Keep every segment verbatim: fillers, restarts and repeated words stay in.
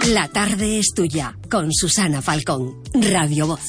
La tarde es tuya, con Susana Falcón, Radio Voz.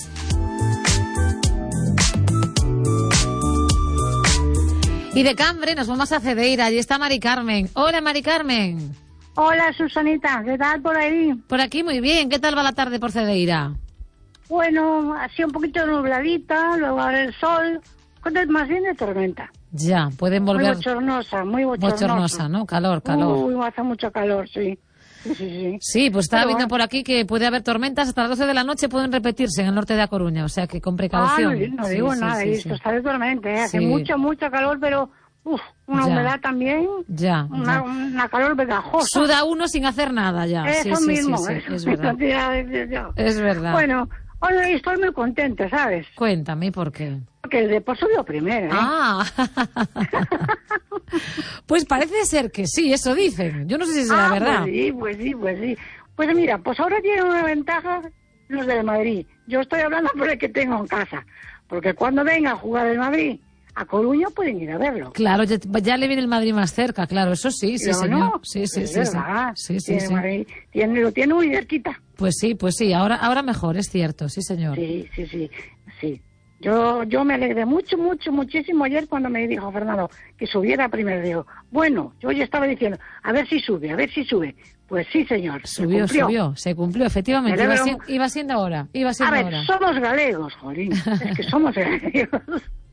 Y de Cambre nos vamos a Cedeira. Allí está Mari Carmen. Hola, Mari Carmen. Hola, Susanita. ¿Qué tal por ahí? Por aquí muy bien. ¿Qué tal va la tarde por Cedeira? Bueno, así un poquito nubladita, luego ahora el sol, con el más bien de tormenta. Ya, pueden volver... Muy bochornosa, muy bochornosa. Bochornosa, ¿no? Calor, calor. Uy, hace mucho calor, sí. Sí, sí, sí. Sí, pues estaba Pero viendo bueno. por aquí que puede haber tormentas hasta las doce de la noche, pueden repetirse en el norte de A Coruña, o sea que con precaución. Ah, no, no Sí, digo sí, nada, sí, esto sí. está de tormenta, ¿eh? Hace Sí. mucho, mucho calor, pero uf, una Ya. humedad también, Ya, una, ya. una calor pegajosa. Suda uno sin hacer nada ya. Eso sí, sí, mismo, sí, sí, eso es mismo verdad. te iba a decir yo. Es verdad. Bueno, hoy estoy muy contenta, ¿sabes? Cuéntame, ¿y por qué? Porque el Depor subió primero, ¿eh? Ah, pues parece ser que sí, eso dicen. Yo no sé si será Ah, verdad. Pues sí, pues sí, pues sí. Pues mira, pues ahora tienen una ventaja los del Madrid. Yo estoy hablando por el que tengo en casa. Porque cuando venga a jugar el Madrid a Coruña pueden ir a verlo. Claro, ya, ya le viene el Madrid más cerca, claro, eso sí, sí, Pero señor. no, Sí, sí, es sí, sí. verdad. Sí, sí, Tiene sí. Madrid, tiene, lo tiene muy cerquita. Pues sí, pues sí, ahora, ahora mejor, es cierto, sí, señor. Sí, sí, sí, sí. Yo, yo me alegré mucho, mucho, muchísimo ayer cuando me dijo Fernando que subiera primero. Digo, bueno, yo ya estaba diciendo, a ver si sube, a ver si sube. Pues sí, señor. se Subió, cumplió. subió, se cumplió, efectivamente. Me Iba, alegro si- iba siendo ahora, iba A siendo ver, ahora. somos galegos, jolín. Es que somos galegos.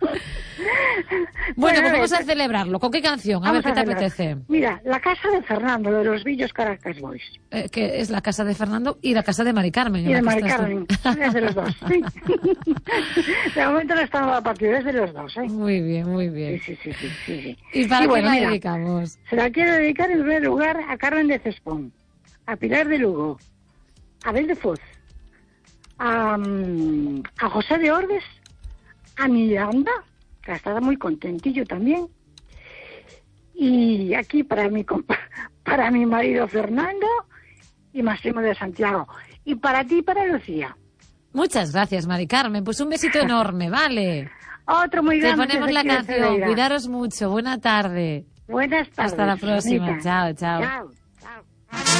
Bueno, pues a vamos ver, a celebrarlo. ¿Con qué canción? A ver vamos qué te celebrar. apetece. Mira, la casa de Fernando, de los Villos Caracas Boys. Eh, que es la casa de Fernando y la casa de Mari Carmen. en Y la de que Mari estás tú. Carmen. Es de los dos. Sí. De momento no estamos a partir, es de los dos. ¿eh? Muy bien, muy Sí, bien. sí, sí, sí, sí, sí. ¿Y para Y qué bueno, la mira, dedicamos? se la quiero dedicar en primer lugar a Carmen de Cespón, a Pilar de Lugo, a Abel de Foz, a, mm, a José de Ordes, a Miranda, que estaba muy contentillo también, y aquí para mi compa para mi marido Fernando y Máximo de Santiago, y para ti y para Lucía. Muchas gracias, Mari Carmen. Pues un besito enorme, ¿vale? Otro muy Te grande. ponemos desde la aquí de canción. Cedeira. Cuidaros mucho. Buena tarde. Buenas tardes. Hasta la próxima. Susanita. Chao, chao. Chao.